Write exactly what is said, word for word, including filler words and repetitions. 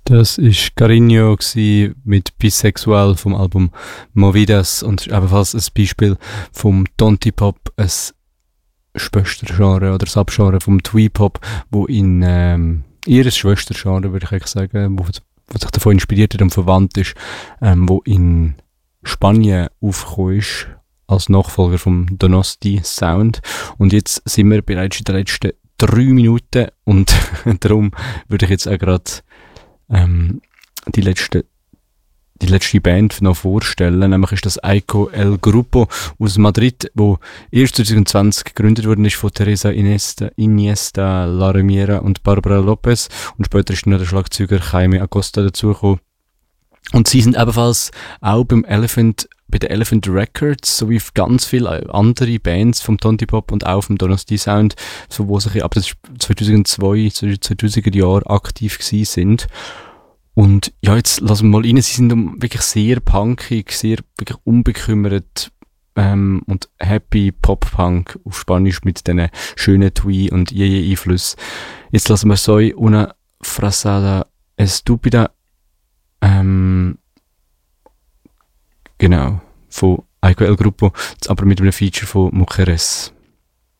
Das war Carinho mit Bisexuell vom Album Movidas und ebenfalls ein Beispiel vom Tontipop, ein Schwestergenre oder Subgenre vom Twee-Pop, wo in ähm, ihres Schwestergenre, würde ich eigentlich sagen, wo, wo sich davon inspiriert hat und verwandt ist, ähm, wo in Spanien aufgekommen ist, als Nachfolger vom Donosti Sound. Und jetzt sind wir bereits in den letzten drei Minuten und darum würde ich jetzt auch gerade ähm, die letzte die letzte Band noch vorstellen, nämlich ist das Aiko El Grupo aus Madrid, wo erst zwanzig zwanzig gegründet worden ist von Teresa Iniesta, Iniesta Laremiera und Barbara Lopez und später ist noch der Schlagzeuger Jaime Acosta dazugekommen. Und sie sind ebenfalls auch beim Elephant, bei den Elephant Records, sowie ganz viele andere Bands vom Tontipop und auch vom Donosti Sound, so wo sich ab zweitausendzwei, zweitausender Jahren aktiv gewesen sind. Und ja, jetzt lassen wir mal rein, sie sind wirklich sehr punkig, sehr wirklich unbekümmert ähm, und happy Pop-Punk auf Spanisch mit diesen schönen Twee- und Yeye-Einflüssen. Jetzt lassen wir so una frazada estúpida ähm, genau, von Aiko El Grupo, aber mit einem Feature von Mujeres.